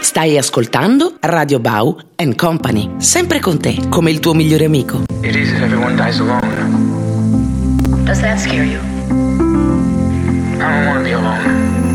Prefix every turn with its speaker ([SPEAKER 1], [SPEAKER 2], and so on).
[SPEAKER 1] Stai ascoltando Radio Bau and Company, sempre con te, come il tuo migliore amico.
[SPEAKER 2] It is if everyone dies alone.
[SPEAKER 3] Does that scare you?
[SPEAKER 2] I don't want to be alone.